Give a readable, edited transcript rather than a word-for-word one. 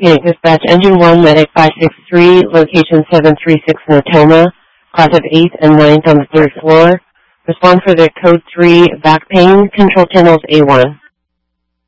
Okay, dispatch engine 1, medic 563, location 736 Natoma, class of 8th and 9th on the 3rd floor. Respond for the code 3 back pain, control channels A1.